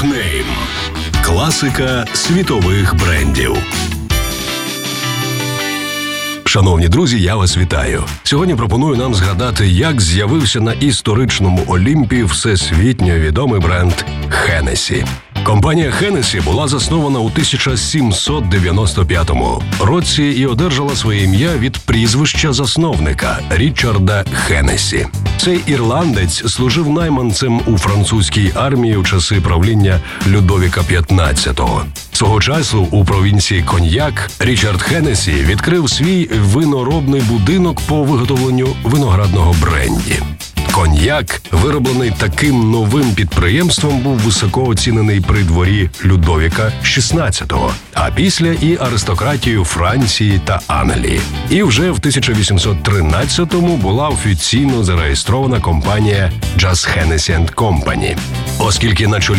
Top Name. Класика світових брендів. Шановні друзі, я вас вітаю. Сьогодні пропоную нам згадати, як з'явився на історичному Олімпі всесвітньо відомий бренд Hennessy. Компанія Hennessy була заснована у 1795 році і одержала своє ім'я від прізвища засновника Річарда Хеннесі. Цей ірландець служив найманцем у французькій армії у часи правління Людовіка XV. Свого часу у провінції Коньяк Річард Хеннесі відкрив свій виноробний будинок по виготовленню виноградного бренді. Коньяк, вироблений таким новим підприємством, був високо оцінений при дворі Людовіка XVI, а після і аристократією Франції та Англії. І вже в 1813-му була офіційно зареєстрована компанія Just Hennessy & Company. Оскільки на чолі